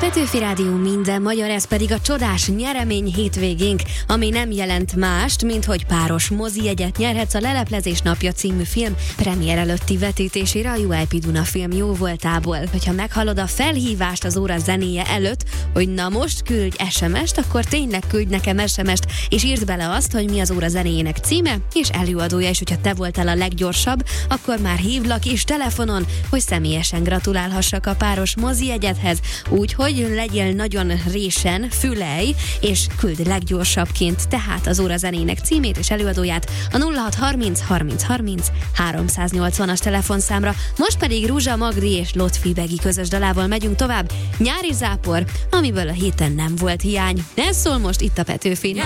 Petőfi Rádió minden magyar, ez pedig a csodás nyeremény hétvégénk, ami nem jelent mást, mint hogy páros mozijegyet nyerhetsz a Leleplezés napja című film premier előtti vetítésére a UIP Duna Film jóvoltából. Hogyha meghallod a felhívást az óra zenéje előtt, hogy na most küldj SMS-t, akkor tényleg küldj nekem SMS-t, és írd bele azt, hogy mi az óra zenéjének címe, és előadója, és hogyha te voltál a leggyorsabb, akkor már hívlak is telefonon, hogy személyesen gratulálhassak a páros mozijegyethez, úgyhogy legyél nagyon résen, fülelj, és küld leggyorsabbként tehát az óra zenének címét és előadóját a 0630 30 30 380-as telefonszámra. Most pedig Rúzsa Magdi és Lotfi Begi közös dalával megyünk tovább. Nyári zápor, amiből a héten nem volt hiány. Ez szól most itt a Petőfin.